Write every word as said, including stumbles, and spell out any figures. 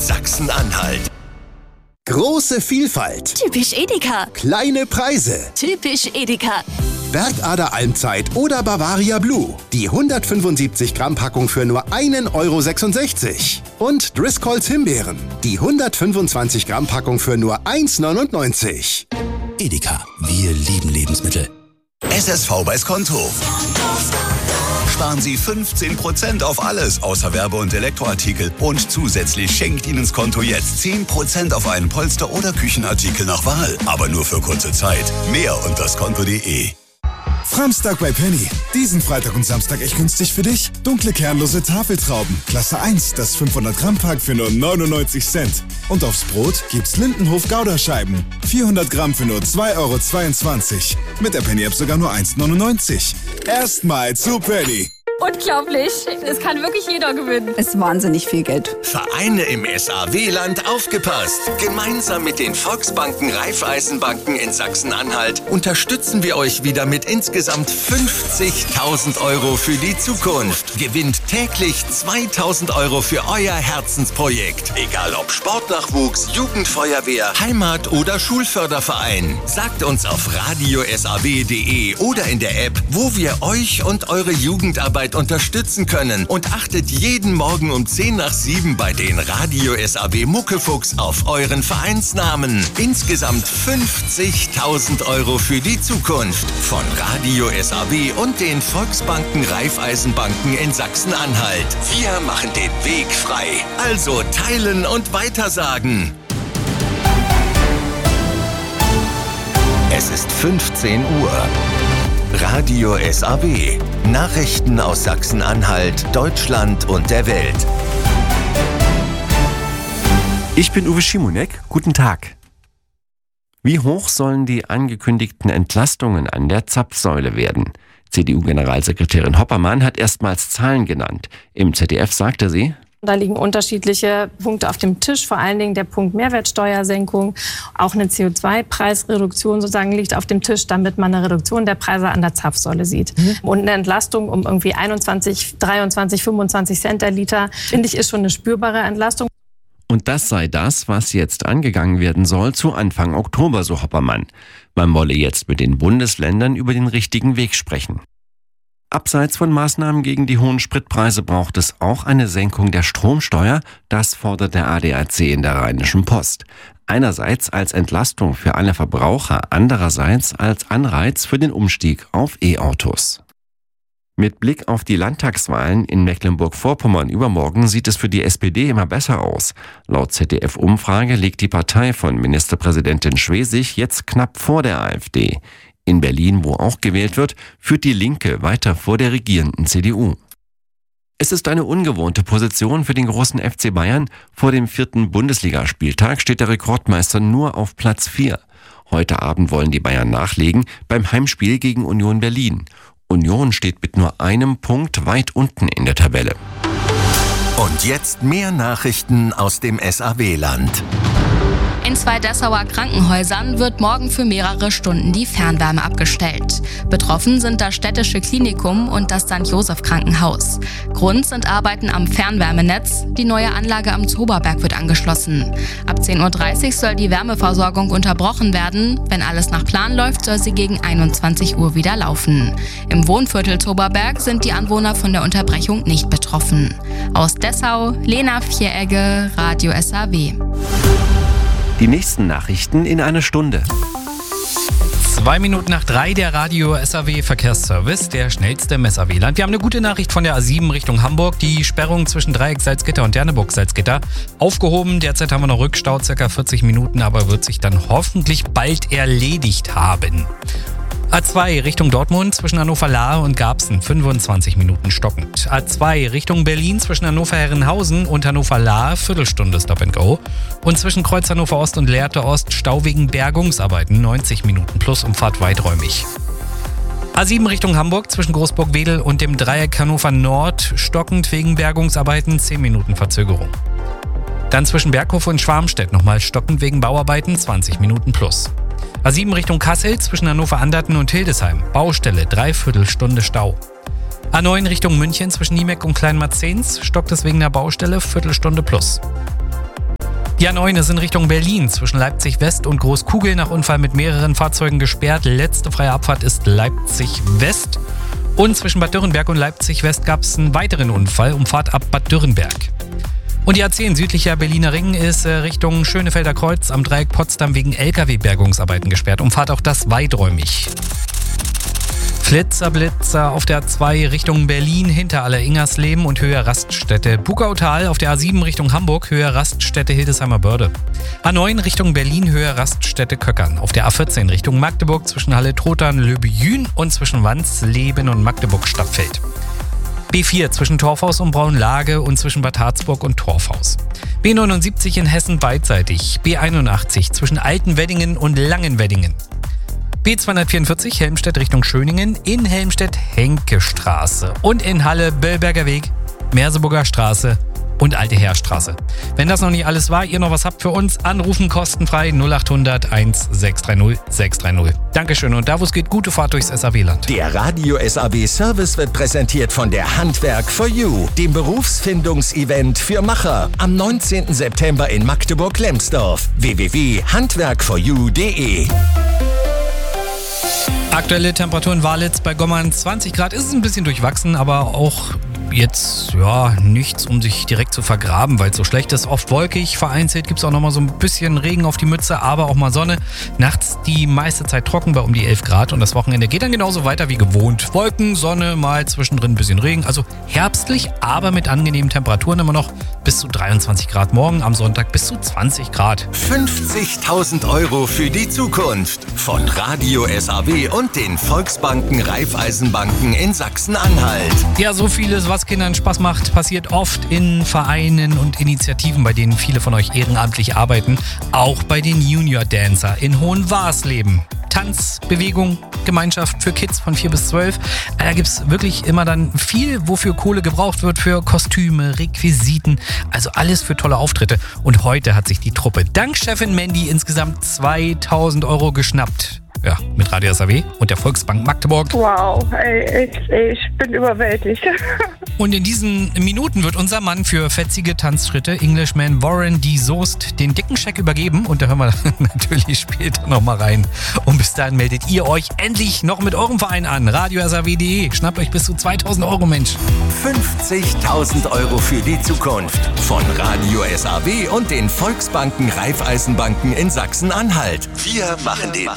Sachsen-Anhalt. Große Vielfalt. Typisch Edeka. Kleine Preise. Typisch Edeka. Bergader Almzeit oder Bavaria Blue. Die hundertfünfundsiebzig Gramm Packung für nur einen Euro sechsundsechzig. Und Driscolls Himbeeren. Die hundertfünfundzwanzig Gramm Packung für nur eins neunundneunzig. Edeka, wir lieben Lebensmittel. S S V bei Skonto. Sparen Sie fünfzehn Prozent auf alles außer Werbe- und Elektroartikel. Und zusätzlich schenkt Ihnen Skonto jetzt zehn Prozent auf einen Polster- oder Küchenartikel nach Wahl. Aber nur für kurze Zeit. Mehr unter skonto punkt de. Framstag bei Penny. Diesen Freitag und Samstag echt günstig für dich. Dunkle kernlose Tafeltrauben. Klasse eins, das fünfhundert Gramm Pack für nur neunundneunzig Cent. Und aufs Brot gibt's Lindenhof Gouda-Scheiben. vierhundert Gramm für nur zwei Euro zweiundzwanzig. Mit der Penny-App sogar nur eins neunundneunzig. Erstmal zu Penny. Unglaublich. Es kann wirklich jeder gewinnen. Es ist wahnsinnig viel Geld. Vereine im S A W-Land aufgepasst. Gemeinsam mit den Volksbanken, Raiffeisenbanken in Sachsen-Anhalt unterstützen wir euch wieder mit insgesamt fünfzigtausend Euro für die Zukunft. Gewinnt täglich zweitausend Euro für euer Herzensprojekt. Egal ob Sportnachwuchs, Jugendfeuerwehr, Heimat- oder Schulförderverein. Sagt uns auf radio s a w punkt de oder in der App, wo wir euch und eure Jugendarbeit unterstützen können, und achtet jeden Morgen um zehn nach sieben bei den Radio S A W Muckefuchs auf euren Vereinsnamen. Insgesamt fünfzigtausend Euro für die Zukunft von Radio S A W und den Volksbanken Raiffeisenbanken in Sachsen-Anhalt. Wir machen den Weg frei. Also teilen und weitersagen. Es ist fünfzehn Uhr. Radio S A W. Nachrichten aus Sachsen-Anhalt, Deutschland und der Welt. Ich bin Uwe Schimonek. Guten Tag. Wie hoch sollen die angekündigten Entlastungen an der Zapfsäule werden? C D U-Generalsekretärin Hoppermann hat erstmals Zahlen genannt. Im Z D F sagte sie: Da liegen unterschiedliche Punkte auf dem Tisch, vor allen Dingen der Punkt Mehrwertsteuersenkung. Auch eine C O zwei Preisreduktion sozusagen liegt auf dem Tisch, damit man eine Reduktion der Preise an der Zapfsäule sieht. Mhm. Und eine Entlastung um irgendwie einundzwanzig, dreiundzwanzig, fünfundzwanzig Cent der Liter, finde ich, ist schon eine spürbare Entlastung. Und das sei das, was jetzt angegangen werden soll zu Anfang Oktober, so Hoppermann. Man wolle jetzt mit den Bundesländern über den richtigen Weg sprechen. Abseits von Maßnahmen gegen die hohen Spritpreise braucht es auch eine Senkung der Stromsteuer. Das fordert der A D A C in der Rheinischen Post. Einerseits als Entlastung für alle Verbraucher, andererseits als Anreiz für den Umstieg auf E-Autos. Mit Blick auf die Landtagswahlen in Mecklenburg-Vorpommern übermorgen sieht es für die S P D immer besser aus. Laut Z D F-Umfrage liegt die Partei von Ministerpräsidentin Schwesig jetzt knapp vor der AfD. In Berlin, wo auch gewählt wird, führt die Linke weiter vor der regierenden C D U. Es ist eine ungewohnte Position für den großen F C Bayern. Vor dem vierten Bundesligaspieltag steht der Rekordmeister nur auf Platz vier. Heute Abend wollen die Bayern nachlegen beim Heimspiel gegen Union Berlin. Union steht mit nur einem Punkt weit unten in der Tabelle. Und jetzt mehr Nachrichten aus dem S A W-Land. In zwei Dessauer Krankenhäusern wird morgen für mehrere Stunden die Fernwärme abgestellt. Betroffen sind das Städtische Klinikum und das Sankt Joseph Krankenhaus. Grund sind Arbeiten am Fernwärmenetz. Die neue Anlage am Zoberberg wird angeschlossen. Ab zehn Uhr dreißig soll die Wärmeversorgung unterbrochen werden. Wenn alles nach Plan läuft, soll sie gegen einundzwanzig Uhr wieder laufen. Im Wohnviertel Zoberberg sind die Anwohner von der Unterbrechung nicht betroffen. Aus Dessau, Lena Vieregge, Radio S A W. Die nächsten Nachrichten in einer Stunde. Zwei Minuten nach drei, der Radio S A W Verkehrsservice, der schnellste im S A W-Land. Wir haben eine gute Nachricht von der A sieben Richtung Hamburg. Die Sperrung zwischen Dreieck Salzgitter und Derneburg Salzgitter aufgehoben. Derzeit haben wir noch Rückstau, circa vierzig Minuten, aber wird sich dann hoffentlich bald erledigt haben. A zwei Richtung Dortmund zwischen Hannover-Lahr und Garbsen, fünfundzwanzig Minuten stockend. A zwei Richtung Berlin zwischen Hannover-Herrenhausen und Hannover-Lahr, Viertelstunde Stop and Go. Und zwischen Kreuz Hannover-Ost und Lehrte Ost, Stau wegen Bergungsarbeiten, neunzig Minuten plus, Umfahrt weiträumig. A sieben Richtung Hamburg zwischen Großburg-Wedel und dem Dreieck Hannover-Nord, stockend wegen Bergungsarbeiten, zehn Minuten Verzögerung. Dann zwischen Berghof und Schwarmstedt nochmal stockend wegen Bauarbeiten, zwanzig Minuten plus. A sieben Richtung Kassel zwischen Hannover-Anderten und Hildesheim. Baustelle, Dreiviertelstunde Stau. A neun Richtung München zwischen Niemeck und Kleinmarzens. Stockt es wegen der Baustelle, Viertelstunde plus. Die A neun ist in Richtung Berlin zwischen Leipzig West und Großkugel nach Unfall mit mehreren Fahrzeugen gesperrt. Letzte freie Abfahrt ist Leipzig West. Und zwischen Bad Dürrenberg und Leipzig West gab es einen weiteren Unfall, Umfahrt ab Bad Dürrenberg. Und die A zehn südlicher Berliner Ring ist Richtung Schönefelder Kreuz am Dreieck Potsdam wegen L K W-Bergungsarbeiten gesperrt. Umfahrt auch das weiträumig. Flitzer, Blitzer auf der A zwei Richtung Berlin hinter Aller-Ingersleben und Höhe Raststätte. Bugautal auf der A sieben Richtung Hamburg, Höhe Raststätte Hildesheimer Börde. A neun Richtung Berlin, Höhe Raststätte Köckern. Auf der A vierzehn Richtung Magdeburg zwischen Halle-Trotern, Löbejün und zwischen Wansleben und Magdeburg-Stadtfeld. B vier zwischen Torfhaus und Braunlage und zwischen Bad Harzburg und Torfhaus. B neunundsiebzig in Hessen beidseitig. B einundachtzig zwischen Altenweddingen und Langenweddingen. B zweihundertvierundvierzig Helmstedt Richtung Schöningen, in Helmstedt Henkestraße und in Halle Böllberger Weg, Merseburger Straße und Alte Heerstraße. Wenn das noch nicht alles war, ihr noch was habt für uns, anrufen kostenfrei null achthundert sechshundertzwanzig sechshundertdreißig. Dankeschön und da wo es geht, gute Fahrt durchs S A W-Land. Der Radio S A W Service wird präsentiert von der Handwerk for You, dem Berufsfindungsevent für Macher. Am neunzehnten September in Magdeburg-Lemsdorf. w w w punkt handwerk for you punkt de. Aktuelle Temperaturen Walitz bei Gommern zwanzig Grad. Ist es ein bisschen durchwachsen, aber auch jetzt ja nichts, um sich direkt zu vergraben, weil es so schlecht ist. Oft wolkig, vereinzelt gibt es auch nochmal so ein bisschen Regen auf die Mütze, aber auch mal Sonne. Nachts die meiste Zeit trocken bei um die elf Grad und das Wochenende geht dann genauso weiter wie gewohnt. Wolken, Sonne, mal zwischendrin ein bisschen Regen. Also herbstlich, aber mit angenehmen Temperaturen immer noch bis zu dreiundzwanzig Grad. Morgen am Sonntag bis zu zwanzig Grad. fünfzigtausend Euro für die Zukunft von Radio S A W und den Volksbanken Raiffeisenbanken in Sachsen-Anhalt. Ja, so vieles, was Kindern Spaß macht, passiert oft in Vereinen und Initiativen, bei denen viele von euch ehrenamtlich arbeiten. Auch bei den Junior Dancer in Hohenwarsleben. Tanz, Bewegung, Gemeinschaft für Kids von vier bis zwölf. Da gibt es wirklich immer dann viel, wofür Kohle gebraucht wird, für Kostüme, Requisiten, also alles für tolle Auftritte. Und heute hat sich die Truppe dank Chefin Mandy insgesamt zweitausend Euro geschnappt. Ja, mit Radio S A W und der Volksbank Magdeburg. Wow, ey, ich, ich bin überwältigt. Und in diesen Minuten wird unser Mann für fetzige Tanzschritte, Englishman Warren D. Soest, den dicken Scheck übergeben. Und da hören wir natürlich später nochmal rein. Und bis dahin meldet ihr euch endlich noch mit eurem Verein an. Radio S A W punkt de. Schnappt euch bis zu zweitausend Euro, Mensch. fünfzigtausend Euro für die Zukunft von Radio S A W und den Volksbanken Raiffeisenbanken in Sachsen-Anhalt. Wir machen den